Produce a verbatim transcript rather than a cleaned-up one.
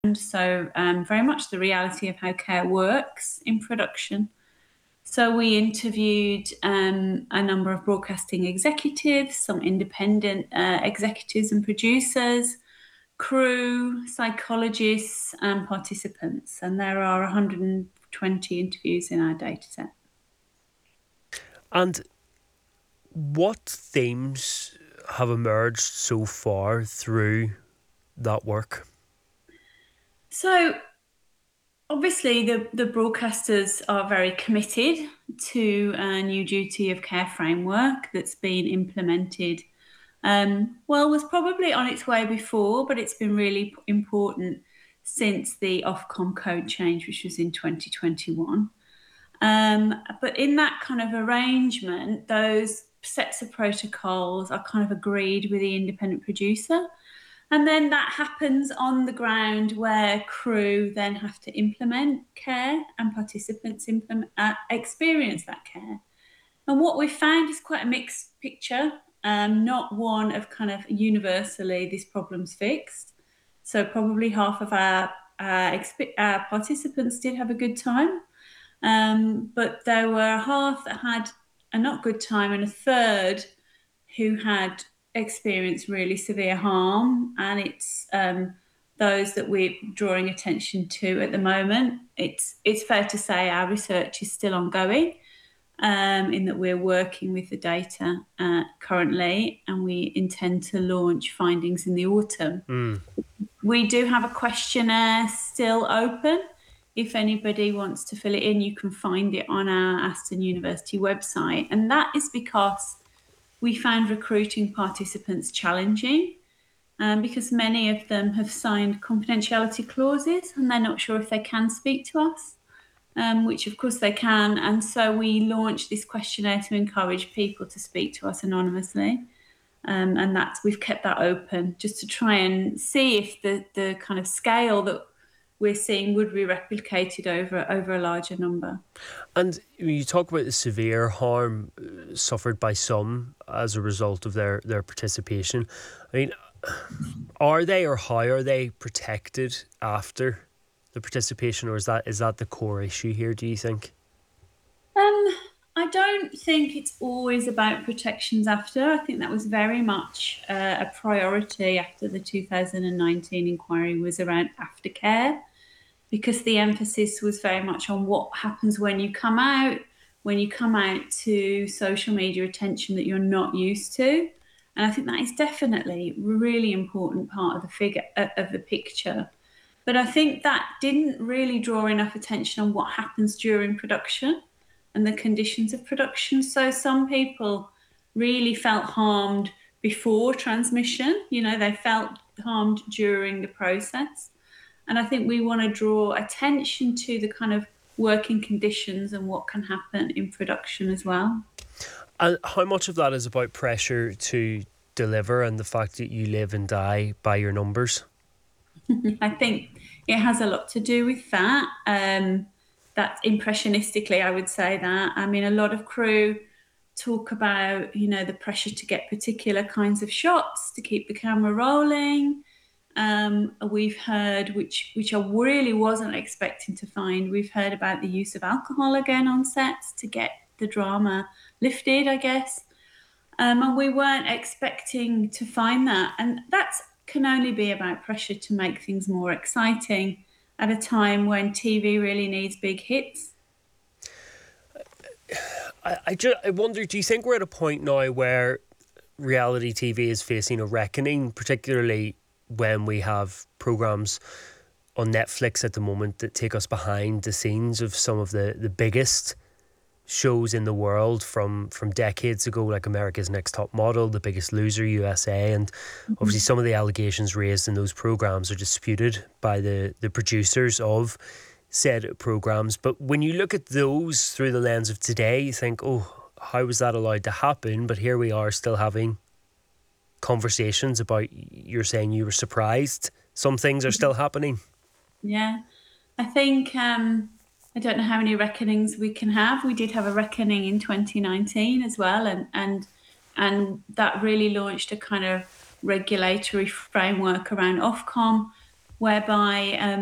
so um, very much the reality of how care works in production. So we interviewed um, a number of broadcasting executives, some independent uh, executives and producers, crew, psychologists, and participants. And there are one hundred twenty interviews in our dataset. And what themes have emerged so far through that work? So obviously the, the broadcasters are very committed to a new duty of care framework that's been implemented. Um, well, was probably on its way before, but it's been really important since the Ofcom code change, which was in twenty twenty-one. Um, but in that kind of arrangement, those sets of protocols are kind of agreed with the independent producer. And then that happens on the ground where crew then have to implement care and participants implement, uh, experience that care. And what we found is quite a mixed picture, um, not one of kind of universally this problem's fixed. So probably half of our, uh, exp- our participants did have a good time, um, but there were half that had a not good time and a third who had experienced really severe harm. And it's um, those that we're drawing attention to at the moment. It's, it's fair to say our research is still ongoing. Um, in that we're working with the data uh, currently, and we intend to launch findings in the autumn. Mm. We do have a questionnaire still open. If anybody wants to fill it in, you can find it on our Aston University website. And that is because we found recruiting participants challenging, um, because many of them have signed confidentiality clauses and they're not sure if they can speak to us. Um, which of course they can. And so we launched this questionnaire to encourage people to speak to us anonymously. Um, and that's, we've kept that open just to try and see if the, the kind of scale that we're seeing would be replicated over, over a larger number. And you talk about the severe harm suffered by some as a result of their, their participation. I mean, are they or how are they protected after the participation, or is that is that the core issue here, do you think? Um, I don't think it's always about protections after. I think that was very much uh, a priority after the two thousand nineteen inquiry was around aftercare, because the emphasis was very much on what happens when you come out, when you come out to social media attention that you're not used to. And I think that is definitely a really important part of the figure uh, of the picture. But I think that didn't really draw enough attention on what happens during production and the conditions of production. So some people really felt harmed before transmission. You know, they felt harmed during the process. And I think we want to draw attention to the kind of working conditions and what can happen in production as well. And how much of that is about pressure to deliver and the fact that you live and die by your numbers? I think it has a lot to do with that. Um, that impressionistically, I would say that. I mean, a lot of crew talk about, you know, the pressure to get particular kinds of shots to keep the camera rolling. Um, we've heard, which which I really wasn't expecting to find, we've heard about the use of alcohol again on sets to get the drama lifted, I guess. Um, and we weren't expecting to find that. And that's can only be about pressure to make things more exciting at a time when T V really needs big hits. I, I, just, I wonder, do you think we're at a point now where reality T V is facing a reckoning, particularly when we have programmes on Netflix at the moment that take us behind the scenes of some of the, the biggest shows in the world from from decades ago, like America's Next Top Model, The Biggest Loser, U S A, and mm-hmm. obviously some of the allegations raised in those programmes are disputed by the, the producers of said programmes. But when you look at those through the lens of today, you think, oh, how was that allowed to happen? But here we are still having conversations about, you're saying you were surprised some things are still happening. Yeah, I think um I don't know how many reckonings we can have. We did have a reckoning in twenty nineteen as well, and and and that really launched a kind of regulatory framework around Ofcom. whereby um,